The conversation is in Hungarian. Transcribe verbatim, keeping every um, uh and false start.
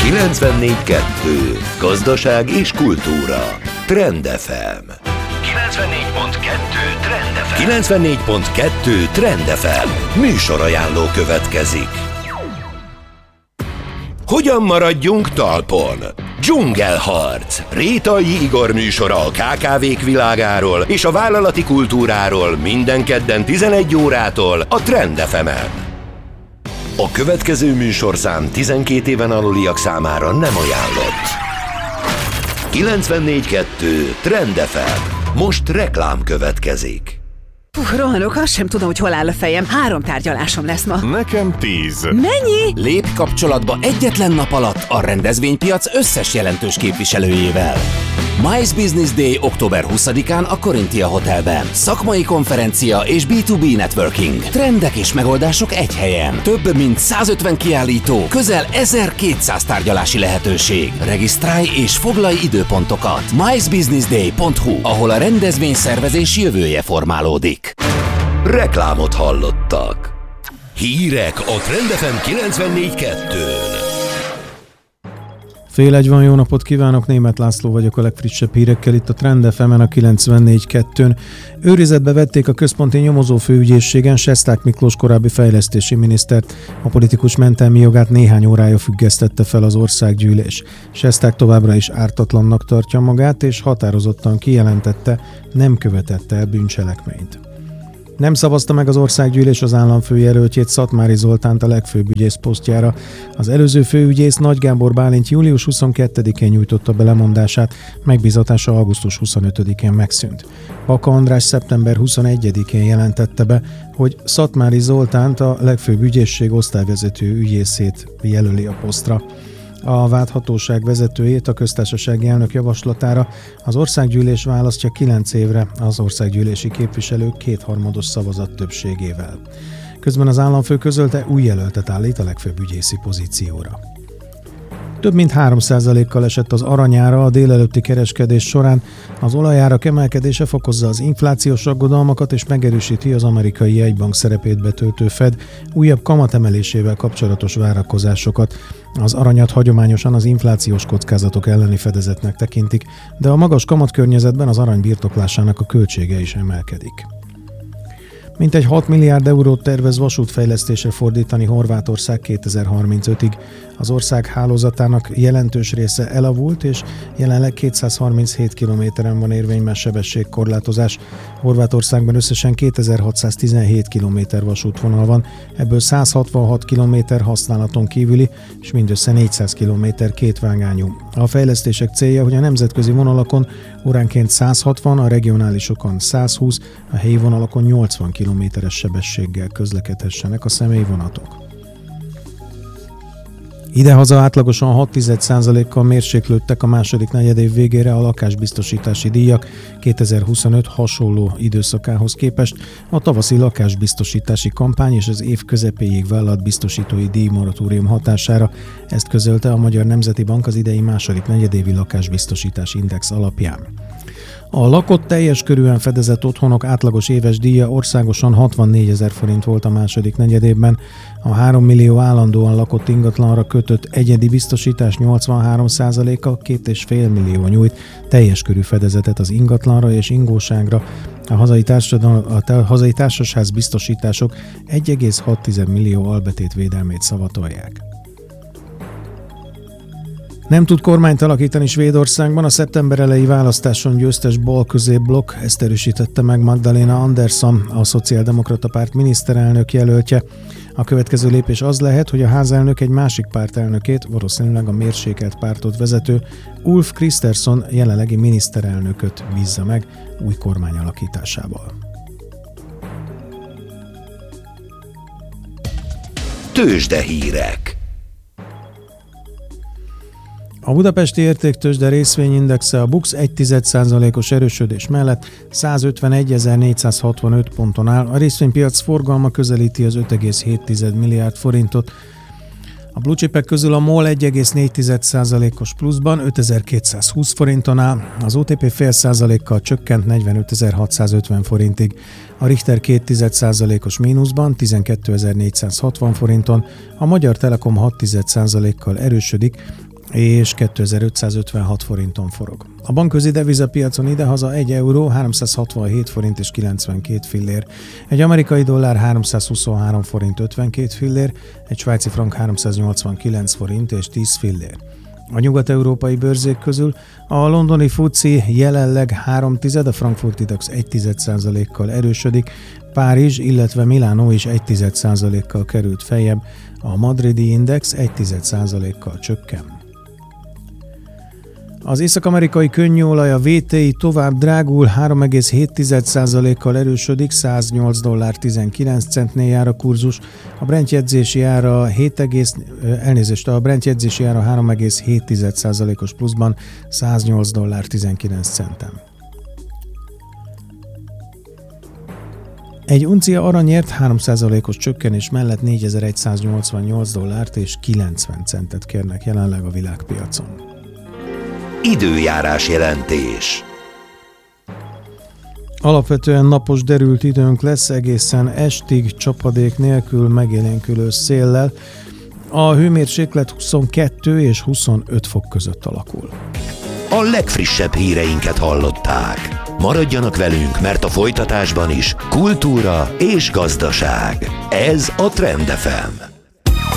kilencvennégy kettő. Gazdaság és kultúra. Trend ef em. kilencvennégy pont kettő Trend ef em. kilencvennégy pont kettő Trend ef em. Műsorajánló következik. Hogyan maradjunk talpon? Dzsungelharc. Rétai Igor műsora a ká ká vék világáról és a vállalati kultúráról minden kedden tizenegy órától a Trend ef emen. A következő műsorszám tizenkét éven aluliak számára nem ajánlott. kilencvennégy kettő Trend ef em. Most reklám következik. Puh, rohanok, azt sem tudom, hogy hol áll a fejem. Három tárgyalásom lesz ma. Nekem tíz. Mennyi? Lépj kapcsolatba egyetlen nap alatt a rendezvénypiac összes jelentős képviselőjével. MICE Business Day október huszadikán a Corinthia Hotelben. Szakmai konferencia és bé kettő bé networking. Trendek és megoldások egy helyen. Több mint százötven kiállító, közel ezerkétszáz tárgyalási lehetőség. Regisztrálj és foglalj időpontokat. mice business day pont hu, ahol a rendezvényszervezés jövője formálódik. Reklámot hallottak. Hírek a Trend ef em kilencvennégy kettőn. Fél egy van, jó napot kívánok, Németh László vagyok a legfrissebb hírekkel itt a Trend ef emen a kilencvennégy kettőn. Őrizetbe vették a központi nyomozó főügyészségen Sesták Miklós korábbi fejlesztési minisztert. A politikus mentelmi jogát néhány órája függesztette fel az országgyűlés. Sesták továbbra is ártatlannak tartja magát, és határozottan kijelentette, nem követett el bűncselekményt. Nem szavazta meg az országgyűlés az államfőjelöltjét, Szatmári Zoltánt a legfőbb ügyész posztjára. Az előző főügyész Nagy Gábor Bálint július huszonkettedikén nyújtotta be lemondását, megbízatása augusztus huszonötödikén megszűnt. Baka András szeptember huszonegyedikén jelentette be, hogy Szatmári Zoltánt a legfőbb ügyészség osztályvezető ügyészét jelöli a posztra. A vádhatóság vezetőjét a köztársasági elnök javaslatára az országgyűlés választja kilenc évre az országgyűlési képviselők kétharmados szavazat többségével. Közben az államfő közölte, új jelöltet állít a legfőbb ügyészi pozícióra. Több mint három százalékkal esett az aranyára a délelőtti kereskedés során. Az olajárak emelkedése fokozza az inflációs aggodalmakat és megerősíti az amerikai jegybank szerepét betöltő Fed újabb kamatemelésével kapcsolatos várakozásokat. Az aranyat hagyományosan az inflációs kockázatok elleni fedezetnek tekintik, de a magas kamatkörnyezetben az arany birtoklásának a költsége is emelkedik. Mintegy hat milliárd eurót tervez vasútfejlesztésre fordítani Horvátország kétezer-harmincötig. Az ország hálózatának jelentős része elavult, és jelenleg kétszázharminchét kilométeren van érvényben sebességkorlátozás. Horvátországban összesen kétezer-hatszáztizenhét kilométer vasútvonal van, ebből száz hatvanhat kilométer használaton kívüli, és mindössze négyszáz kilométer kétvágányú. A fejlesztések célja, hogy a nemzetközi vonalakon óránként száz hatvan, a regionálisokon száz húsz, a helyi vonalakon nyolcvan kilométeres sebességgel közlekedhessenek a személyvonatok. Idehaza átlagosan hat egész egy százalékkal mérséklődtek a második negyedév végére a lakásbiztosítási díjak kétezer-huszonöt hasonló időszakához képest. A tavaszi lakásbiztosítási kampány és az év közepéig vállalt biztosítói díjmoratórium hatására, ezt közölte a Magyar Nemzeti Bank az idei második negyedévi lakásbiztosítási index alapján. A lakott teljes körűen fedezett otthonok átlagos éves díja országosan hatvannégyezer forint volt a második negyedévben. A három millió állandóan lakott ingatlanra kötött egyedi biztosítás nyolcvanhárom százaléka, két egész öt millió nyújt teljes körű fedezetet az ingatlanra és ingóságra. A hazai, a hazai társasház biztosítások egy egész hat millió albetét védelmét szavatolják. Nem tud kormányt alakítani Svédországban, a szeptember eleji választáson győztes bal-középblokk, ezt erősítette meg Magdalena Andersson, a Szociáldemokrata Párt miniszterelnök jelöltje. A következő lépés az lehet, hogy a házelnök egy másik párt elnökét, valószínűleg a mérsékelt pártot vezető Ulf Kristersson jelenlegi miniszterelnököt bízza meg új kormány alakításával. Tőzsdehírek. A budapesti értéktőzsde részvényindexe a BUX egy egész egy százalékos erősödés mellett százötvenegyezer-négyszázhatvanöt ponton áll, a részvénypiac forgalma közelíti az öt egész hét milliárd forintot. A blue chipek közül a MOL egy egész négy százalékos pluszban ötezer-kétszázhúsz forinton áll, az o té pé fél százalékkal csökkent negyvenötezer-hatszázötven forintig, a Richter két egész százalékos mínuszban tizenkétezer-négyszázhatvan forinton, a Magyar Telekom hat egész százalékkal erősödik, és kétezer-ötszázötvenhat forinton forog. A bankközi devizapiacon idehaza egy euró háromszázhatvanhét forint és kilencvenkét fillér, egy amerikai dollár háromszázhuszonhárom forint ötvenkét fillér, egy svájci frank háromszáznyolcvankilenc forint és tíz fillér. A nyugat-európai bőrzék közül a londoni fuci jelenleg három tized, a frankfurti dax egy tized százalékkal erősödik, Párizs, illetve Milánó is egy tized százalékkal került feljebb, a madridi index egy tized százalékkal csökken. Az észak-amerikai könnyűolaj, a vé té i tovább drágul, három egész hét tized százalékkal erősödik, száznyolc dollár tizenkilenc centnél jár a kurzus, a Brent jegyzési ára hét, elnézést, a Brent jegyzési ára három egész hét tized százalékos pluszban, száznyolc dollár tizenkilenc centen. Egy uncia aranyért három százalékos csökkenés mellett négyezer-száznyolcvannyolc dollárt és kilencven centet kérnek jelenleg a világpiacon. Időjárás jelentés. Alapvetően napos, derült időnk lesz egészen estig, csapadék nélkül, megélénkülő széllel. A hőmérséklet huszonkettő és huszonöt fok között alakul. A legfrissebb híreinket hallották. Maradjanak velünk, mert a folytatásban is kultúra és gazdaság. Ez a Trend ef em.